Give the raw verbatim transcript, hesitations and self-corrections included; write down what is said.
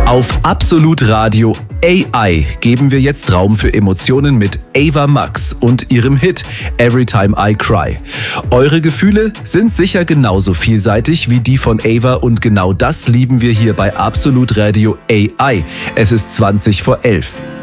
Auf Absolut Radio A I geben wir jetzt Raum für Emotionen mit Ava Max und ihrem Hit Every Time I Cry. Eure Gefühle sind sicher genauso vielseitig wie die von Ava und genau das lieben wir hier bei Absolut Radio A I. Es ist zwanzig vor elf.